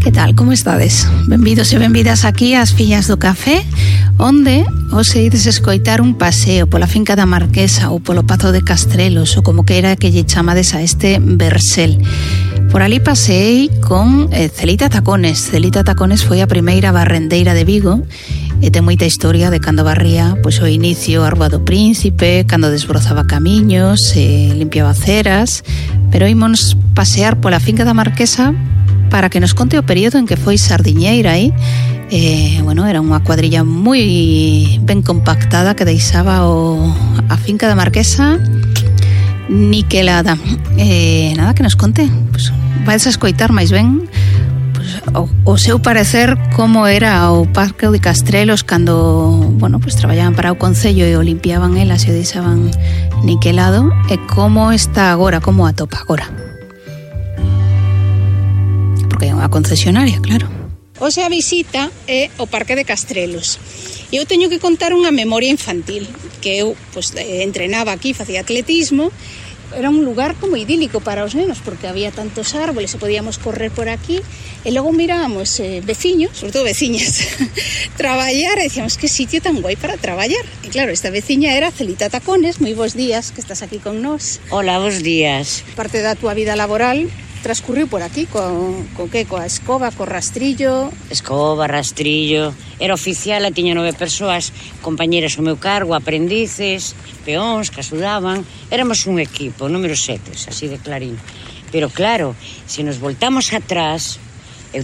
Que tal, como estades? Benvidos e benvidas aquí ás Fillas do Café, onde hoxe ides escoitar un paseo pola finca da Marquesa ou polo Pazo de Castrelos, ou como queira que lle chamades a este versel. Por ali paseei con Celita Tacones. Celita Tacones foi a primeira barrendeira de Vigo e ten moita historia de cando barría pois, o inicio a Rúa do Príncipe, cando desbrozaba camiños, limpiaba aceras, pero ímonos pasear pola finca da Marquesa para que nos conte o período en que foi sardiñeira aí. Bueno, era unha cuadrilla moi ben compactada que deixaba a finca da Marquesa niquelada. Nada, que nos conte, pues, vais a escoitar máis ben pues, o seu parecer como era o Parque de Castrelos cando, bueno, pues, traballaban para o Concello e o limpiaban elas e o deixaban niquelado, e como está agora, como atopa agora. Porque é unha concesionaria, claro. Hoxe a visita é o Parque de Castrelos. Eu teño que contar unha memoria infantil, que eu pues, entrenaba aquí, facía atletismo. Era un lugar como idílico para os nenos, porque había tantos árboles e podíamos correr por aquí, e logo mirábamos veciños, sobre todo veciñas, traballar, e decíamos, que sitio tan guai para traballar. E claro, esta veciña era Celita Tacones. Moi bons días, que estás aquí con nós. Hola, bons días. Parte da túa vida laboral transcurriu por aquí, co que? Coa escoba, co rastrillo? Escoba, rastrillo. Era oficial, e tiña 9 persoas, compañeras ao meu cargo, aprendices, peóns que axudaban. Éramos un equipo, número 7, así de clarín. Pero claro, se nos voltamos atrás,